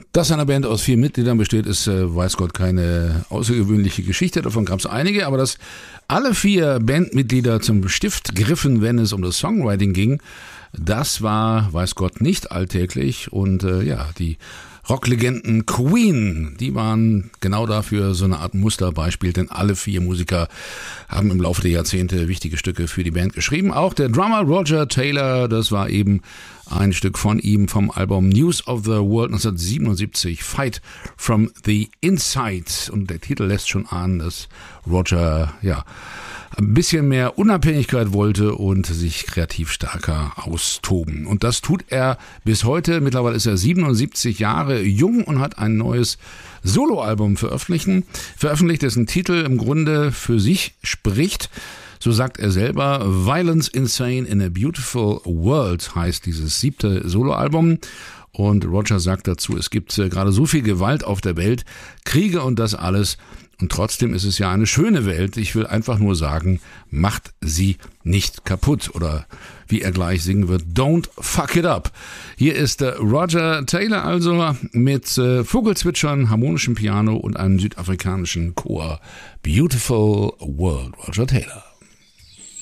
Dass eine Band aus 4 Mitgliedern besteht, ist, weiß Gott, keine außergewöhnliche Geschichte. Davon gab es einige, aber dass alle 4 Bandmitglieder zum Stift griffen, wenn es um das Songwriting ging, das war, weiß Gott, nicht alltäglich. Und die Rocklegenden Queen, die waren genau dafür so eine Art Musterbeispiel, denn alle 4 Musiker haben im Laufe der Jahrzehnte wichtige Stücke für die Band geschrieben. Auch der Drummer Roger Taylor, das war eben ein Stück von ihm vom Album News of the World 1977, Fight from the Inside. Und der Titel lässt schon ahnen, dass Roger ein bisschen mehr Unabhängigkeit wollte und sich kreativ stärker austoben. Und das tut er bis heute. Mittlerweile ist er 77 Jahre jung und hat ein neues Soloalbum veröffentlicht, dessen Titel im Grunde für sich spricht. So sagt er selber, Violence Insane in a Beautiful World heißt dieses 7. Soloalbum. Und Roger sagt dazu, es gibt gerade so viel Gewalt auf der Welt, Kriege und das alles. Und trotzdem ist es ja eine schöne Welt. Ich will einfach nur sagen, macht sie nicht kaputt. Oder wie er gleich singen wird, don't fuck it up. Hier ist Roger Taylor also mit Vogelzwitschern, harmonischem Piano und einem südafrikanischen Chor. Beautiful World, Roger Taylor.